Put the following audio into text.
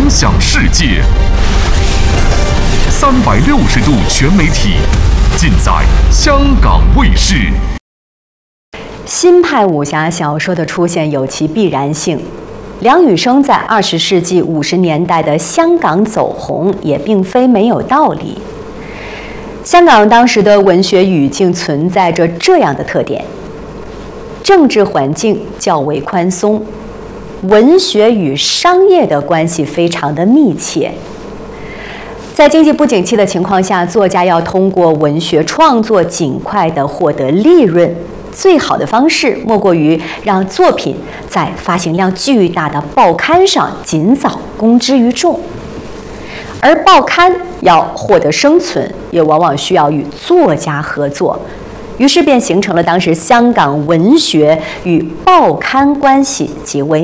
响世界，360度全媒体，尽在香港卫视。 新派武侠小说的出现有其必然性。梁羽生在20世纪50年代的香港走红，也并非没有道理。香港当时的文学语境存在着这样的特点：政治环境较为宽松，文学与商业的关系非常的密切。在经济不景气的情况下，作家要通过文学创作尽快地获得利润，最好的方式莫过于让作品在发行量巨大的报刊上尽早公之于众。而报刊要获得生存，也往往需要与作家合作，于是便形成了当时香港文学与报刊关系极为